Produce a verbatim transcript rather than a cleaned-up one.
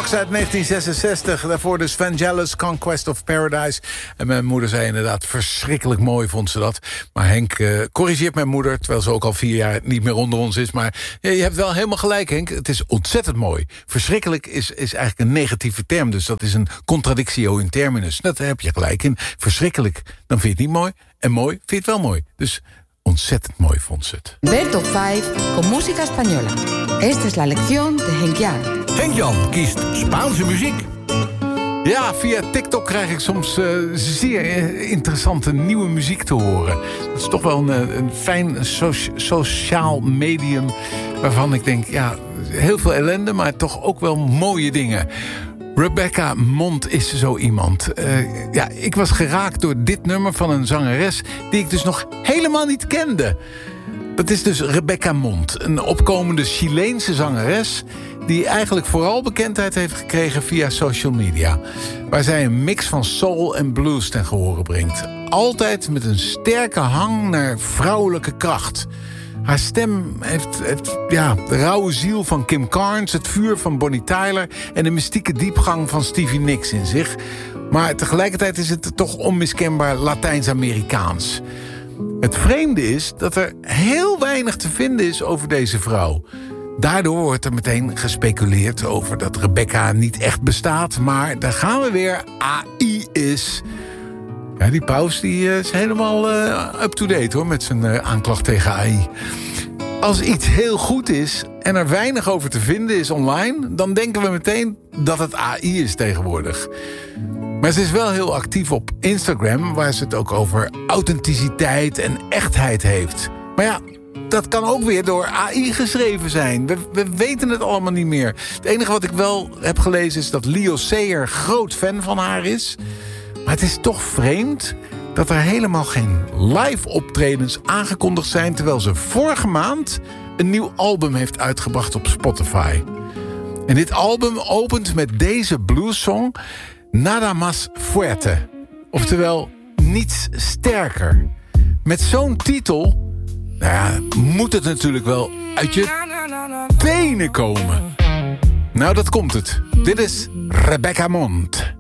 Box uit negentien zesenzestig. Daarvoor dus Vangelis, Conquest of Paradise. En mijn moeder zei inderdaad, verschrikkelijk mooi vond ze dat. Maar Henk uh, corrigeert mijn moeder, terwijl ze ook al vier jaar niet meer onder ons is. Maar ja, je hebt wel helemaal gelijk, Henk. Het is ontzettend mooi. Verschrikkelijk is, is eigenlijk een negatieve term. Dus dat is een contradictio in terminus. Dat heb je gelijk in. Verschrikkelijk, dan vind je het niet mooi. En mooi, vind je het wel mooi. Dus ontzettend mooi vond ze het. Berto vijf con música española. Esta es la lección de Henk Jan. Henk Jan kiest Spaanse muziek. Ja, via TikTok krijg ik soms uh, zeer interessante nieuwe muziek te horen. Dat is toch wel een, een fijn so- sociaal medium waarvan ik denk, ja, heel veel ellende, maar toch ook wel mooie dingen. Rebecca Mont is zo iemand. Uh, ja, ik was geraakt door dit nummer van een zangeres die ik dus nog helemaal niet kende. Dat is dus Rebecca Mont, een opkomende Chileense zangeres die eigenlijk vooral bekendheid heeft gekregen via social media, waar zij een mix van soul en blues ten gehore brengt. Altijd met een sterke hang naar vrouwelijke kracht. Haar stem heeft, heeft ja, de rauwe ziel van Kim Carnes, het vuur van Bonnie Tyler en de mystieke diepgang van Stevie Nicks in zich. Maar tegelijkertijd is het toch onmiskenbaar Latijns-Amerikaans. Het vreemde is dat er heel weinig te vinden is over deze vrouw. Daardoor wordt er meteen gespeculeerd over dat Rebecca niet echt bestaat. Maar daar gaan we weer. A I is. Ja, die paus die is helemaal uh, up-to-date hoor, met zijn uh, aanklacht tegen A I. Als iets heel goed is en er weinig over te vinden is online, dan denken we meteen dat het A I is tegenwoordig. Maar ze is wel heel actief op Instagram, waar ze het ook over authenticiteit en echtheid heeft. Maar ja, dat kan ook weer door A I geschreven zijn. We, we weten het allemaal niet meer. Het enige wat ik wel heb gelezen is dat Leo Sayer groot fan van haar is. Maar het is toch vreemd dat er helemaal geen live optredens aangekondigd zijn, terwijl ze vorige maand een nieuw album heeft uitgebracht op Spotify. En dit album opent met deze bluessong Nada Más Fuerte. Oftewel, niets sterker. Met zo'n titel, nou ja, moet het natuurlijk wel uit je tenen komen. Nou, dat komt het. Dit is Rebecca Mont.